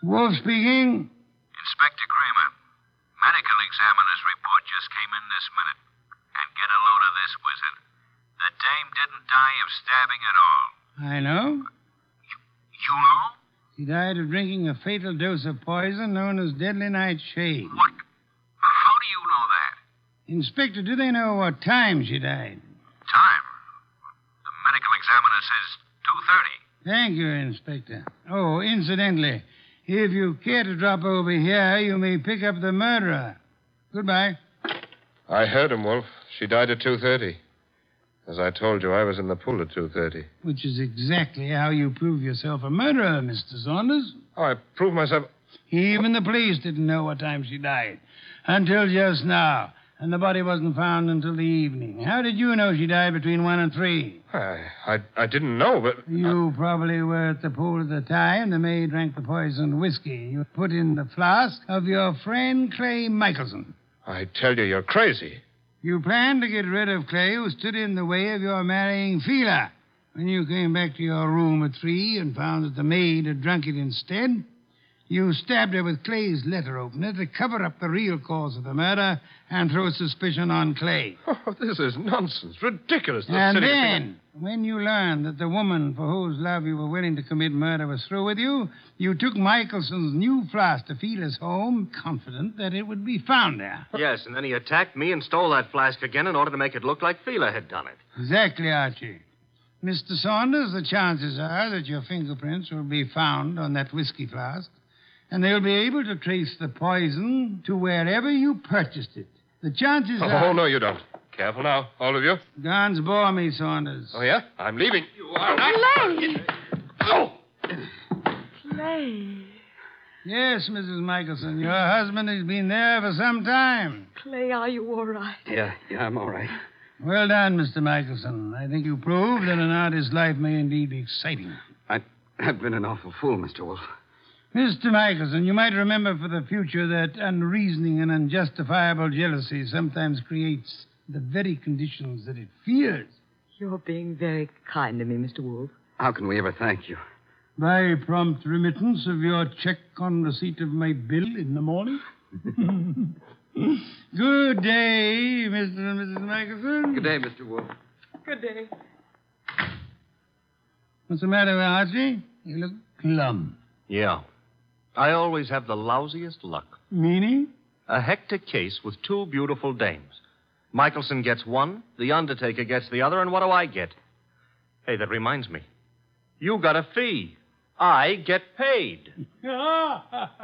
Wolf speaking. Inspector Kramer, medical examiner's report just came in this minute. And get a load of this, Wizard. The dame didn't die of stabbing at all. I know. You know? She died of drinking a fatal dose of poison known as Deadly Nightshade. What? How do you know that? Inspector, do they know what time she died? Time? The medical examiner says 2:30. Thank you, Inspector. Oh, incidentally, if you care to drop over here, you may pick up the murderer. Goodbye. I heard him, Wolf. She died at 2:30. As I told you, I was in the pool at 2:30. Which is exactly how you prove yourself a murderer, Mr. Saunders. Oh, I proved myself... Even the police didn't know what time she died. Until just now. And the body wasn't found until the evening. How did you know she died between 1 and 3? I didn't know, but... You probably were at the pool at the time. The maid drank the poisoned whiskey you put in the flask of your friend Clay Michelson. I tell you, you're crazy. You planned to get rid of Clay, who stood in the way of your marrying Fela. When you came back to your room at 3 and found that the maid had drunk it instead, you stabbed her with Clay's letter opener to cover up the real cause of the murder and throw suspicion on Clay. Oh, this is nonsense. Ridiculous. And then, when you learned that the woman for whose love you were willing to commit murder was through with you, you took Michelson's new flask to Fela's home, confident that it would be found there. Yes, and then he attacked me and stole that flask again in order to make it look like Fela had done it. Exactly, Archie. Mr. Saunders, the chances are that your fingerprints will be found on that whiskey flask, and they'll be able to trace the poison to wherever you purchased it. The chances are... Oh, no, you don't. Careful now, all of you. Guns bore me, Saunders. Oh, yeah? I'm leaving. You are not... Clay! Oh! Clay. Yes, Mrs. Michelson, your husband has been there for some time. Clay, are you all right? Yeah, I'm all right. Well done, Mr. Michelson. I think you proved that an artist's life may indeed be exciting. I've been an awful fool, Mr. Wolf. Mr. Michelson, you might remember for the future that unreasoning and unjustifiable jealousy sometimes creates the very conditions that it fears. You're being very kind to me, Mr. Wolf. How can we ever thank you? By prompt remittance of your check on receipt of my bill in the morning. Good day, Mr. and Mrs. Michelson. Good day, Mr. Wolf. Good day. What's the matter with Archie? You look glum. Yeah. I always have the lousiest luck. Meaning? A hectic case with 2 beautiful dames. Michelson gets one, the undertaker gets the other, and what do I get? Hey, that reminds me. You got a fee. I get paid.